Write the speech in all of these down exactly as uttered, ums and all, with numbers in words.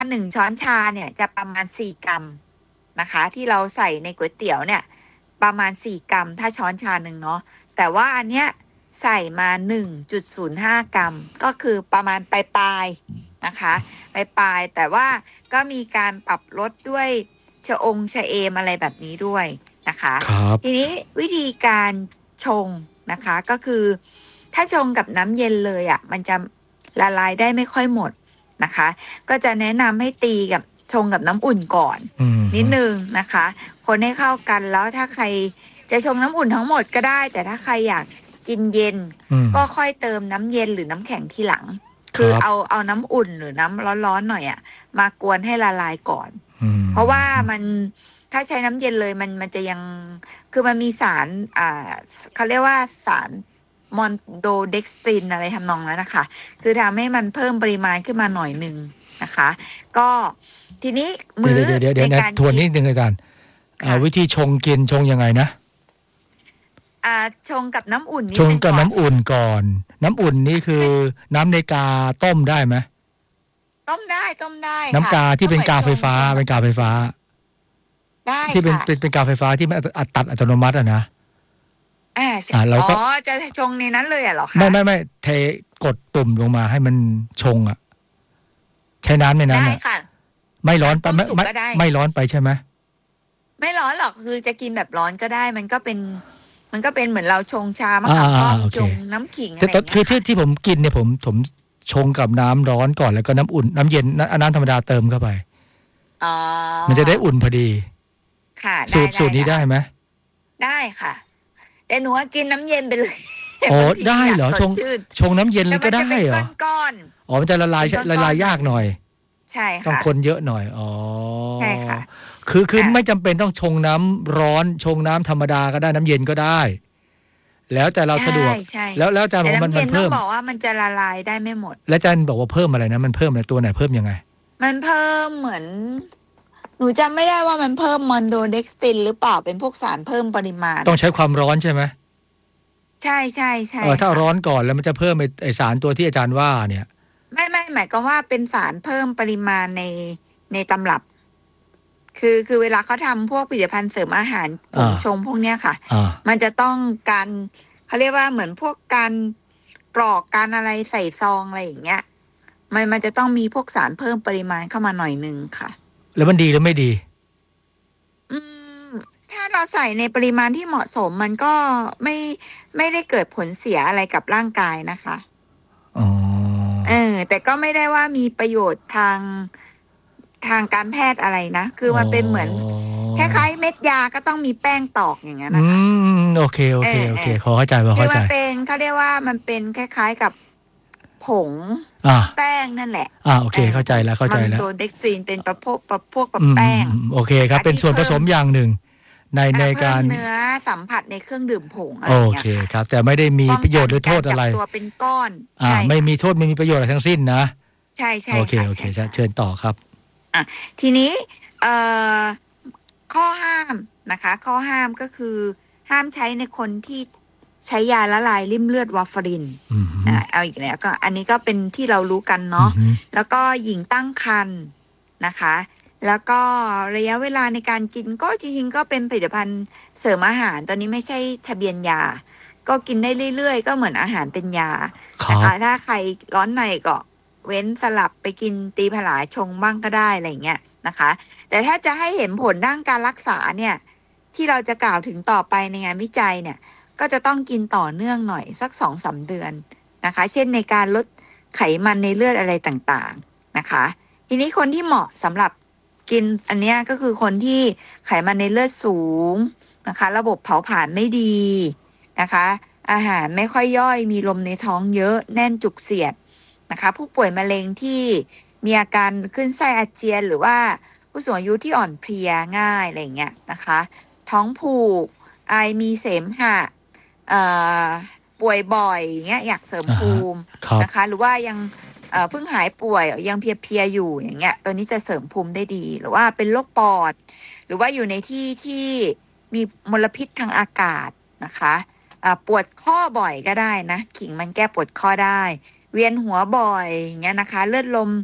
หนึ่งช้อนชาเนี่ยจะประมาณสี่กรัมนะคะที่เราใส่ในก๋วยเตี๋ยวเนี่ยประมาณสี่กรัมถ้าช้อนชาหนึ่งเนาะแต่ว่าอันเนี้ยใส่มา หนึ่งจุดศูนย์ห้า กรัมก็คือประมาณปลายๆนะคะปลายๆแต่ว่าก็มีการปรับลดด้วยชะองชะเอมอะไรแบบนี้ด้วยนะคะทีนี้วิธีการชงนะคะก็คือถ้าชงกับน้ำเย็นเลยอ่ะมันจะละลายได้ไม่ค่อยหมดนะคะก็จะแนะนำให้ตีกับชงกับน้ำอุ่นก่อนนิดนึงนะคะคนให้เข้ากันแล้วถ้าใครจะชงน้ำอุ่นทั้งหมดก็ได้แต่ถ้าใครอยากกินเย็นก็ค่อยเติมน้ำเย็นหรือน้ำแข็งทีหลังคือเอาเอาน้ำอุ่นหรือน้ำร้อนๆหน่อยอ่ะมากวนให้ละลายก่อนเพราะว่ามันถ้าใช้น้ำเย็นเลยมันมันจะยังคือมันมีสารอ่าเขาเรียกว่าสารมอนโดเด็กสตินอะไรทำนองนั้นนะคะคือทำให้มันเพิ่มปริมาณขึ้นมาหน่อยหนึ่งนะคะก็ทีนี้มื้อในการทวนนิดนึงอาจารย์วิธีชงกินชงยังไงนะอ่าชงกับน้ำอุ่นชงกับน้ำอุ่นก่อนน้ำอุ่นนี่คือน้ำในกาต้มได้ไหมต้มได้ต้มได้น้ำกาที่เป็นกาไฟฟ้าเป็นกาไฟฟ้าได้ที่เป็นเป็นเป็นกาไฟฟ้าที่มันตัดอัตโนมัติอ่ะนะอ่าเราก็อ๋อจะชงในนั้นเลยอ่ะหรอคะไม่ไม่ไม่เทกดตุ่มลงมาให้มันชงอ่ะใช้น้ำในนั้นได้ค่ะไม่ร้อนไปไม่ไม่ไม่ร้อนไปใช่ไหมไม่ร้อนหรอกคือจะกินแบบร้อนก็ได้มันก็เป็นมันก็เป็นเหมือนเราชงชามะขามป้อมชงน้ำขิงอะไรอย่างเงี้ยคือที่ที่ผมกินเนี่ยผมผมชงกับน้ำร้อนก่อนแล้วก็น้ำอุ่นน้ำเย็นน้ำธรรมดาเติมเข้าไปอ๋อมันจะได้อุ่นพอดีค่ะสูตรสูตรนี้ได้ไหมได้ค่ะแต่หนูกินน้ำเย็นไปเลยอ๋อได้เหรอชงชงน้ำเย็นเลยก็ได้เหรอก้อนอ๋อมันจะละลายละลายยากหน่อยใช่ค่ะต้องคนเยอะหน่อยอ๋อใช่ค่ะคือคือไม่จำเป็นต้องชงน้ำร้อนชงน้ำธรรมดาก็ได้น้ำเย็นก็ได้แล้วแต่เราสะดวกแล้วแล้วอาจารย์บอกมันเพิ่มต้องบอกว่ามันจะละลายได้ไม่หมดแล้วอาจารย์บอกว่าเพิ่มอะไรนะมันเพิ่มอะไรตัวไหนเพิ่มยังไงมันเพิ่มเหมือนหนูจำไม่ได้ว่ามันเพิ่มมอนโดเด็กสตินหรือเปล่าเป็นพวกสารเพิ่มปริมาณต้องใช้ความร้อนใช่ไหมใช่ใช่ใช่ถ้าร้อนก่อนแล้วมันจะเพิ่มไอสารตัวที่อาจารย์ว่าเนี่ยไม่ไม่หมายความว่าเป็นสารเพิ่มปริมาณในในตำรับคือคือเวลาเขาทำพวกผลิตภัณฑ์เสริมอาหารผงชงพวกเนี้ยค่ะมันจะต้องการเขาเรียกว่าเหมือนพวกการกรอกการอะไรใส่ซองอะไรอย่างเงี้ยมันมันจะต้องมีพวกสารเพิ่มปริมาณเข้ามาหน่อยนึงค่ะแล้วมันดีหรือไม่ดีอืมถ้าเราใส่ในปริมาณที่เหมาะสมมันก็ไม่ไม่ได้เกิดผลเสียอะไรกับร่างกายนะคะอ๋อเออแต่ก็ไม่ได้ว่ามีประโยชน์ทางทางการแพทย์อะไรนะคือมันเป็นเหมือนคล้ายๆเม็ดยาก็ต้องมีแป้งตอกอย่างเงี้ยนะคะอืมโอเคโอเคโอเคขอเข้าใจพอเข้าใจคือมันเป็นเขาเรียกว่ามันเป็นคล้ายๆกับผงแป้งนั่นแหละอ่าโอเคเข้าใจแล้วเข้าใจแล้วมันตัวเด็กซีนเป็นประพวกประพวกกับแป้งโอเคครับเป็นส่วนผสมอย่างหนึ่งในในการเนื้อสัมผัสในเครื่องดื่มผงอะไรโอเคครับแต่ไม่ได้มีประโยชน์หรือโทษอะไรตัวเป็นก้อนอ่าไม่มีโทษไม่มีประโยชน์อะไรทั้งสิ้นนะใช่ใช่โอเคโอเคเชิญต่อครับอ่ะทีนี้เอ่อข้อห้ามนะคะข้อห้ามก็คือห้ามใช้ในคนที่ใช้ยาละลายริ่มเลือดวาฟารินอ่าเอาอีกแล้วก็อันนี้ก็เป็นที่เรารู้กันเนาะแล้วก็หญิงตั้งครรภ์นะคะแล้วก็ระยะเวลาในการกินก็จริงๆก็เป็นผลิตภัณฑ์เสริมอาหารตอนนี้ไม่ใช่ทะเบียนยาก็กินได้เรื่อยๆก็เหมือนอาหารเป็นยานะคะถ้าใครร้อนในก็เว้นสลับไปกินตีผลาชงบ้างก็ได้อะไรเงี้ยนะคะแต่ถ้าจะให้เห็นผลด้านการรักษาเนี่ยที่เราจะกล่าวถึงต่อไปในงานวิจัยเนี่ยก็จะต้องกินต่อเนื่องหน่อยสัก สองถึงสาม เดือนนะคะเช่นในการลดไขมันในเลือดอะไรต่างๆนะคะทีนี้คนที่เหมาะสำหรับกินอันเนี้ยก็คือคนที่ไขมันในเลือดสูงนะคะระบบเผาผลาญไม่ดีนะคะอาหารไม่ค่อยย่อยมีลมในท้องเยอะแน่นจุกเสียดนะคะผู้ป่วยมะเร็งที่มีอาการขึ้นไส้อาเจียนหรือว่าผู้สูงอายุที่อ่อนเพลียง่ายอะไรเงี้ยนะคะท้องผูกไอมีเสมหะป่วยบ่อยอย่างเงี้ยอยากเสริมภูมินะคะหรือว่ายังเพิ่งหายป่วยยังเพลียๆอยู่อย่างเงี้ยตัวนี้จะเสริมภูมิได้ดีหรือว่าเป็นโรคปอดหรือว่าอยู่ในที่ที่มีมลพิษทางอากาศนะคะปวดข้อบ่อยก็ได้นะขิงมันแก้ปวดข้อได้เวียนหัวบ่อยอย่างเงี้ยนะคะเลือดลม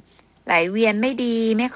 ไหลเวียนไม่ดีไม่